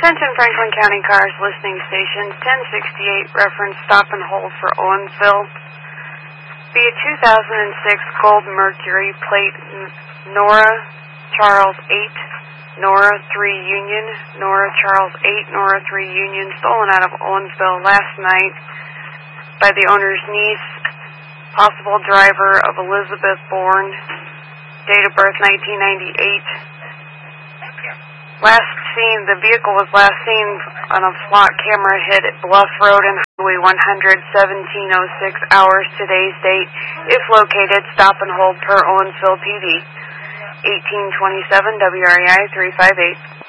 Attention Franklin County cars, listening station 1068, reference stop and hold for Owensville. Be a 2006 Gold Mercury plate Nora Charles 8, Nora 3 Union, Nora Charles 8, Nora 3 Union, stolen out of Owensville last night by the owner's niece, possible driver of Elizabeth Bourne, date of birth 1998. The vehicle was last seen on a SWAT camera hit at Bluff Road and Highway 100, 1706 hours today's date. If located, stop and hold per Owensville PD. 1827 WREI 358.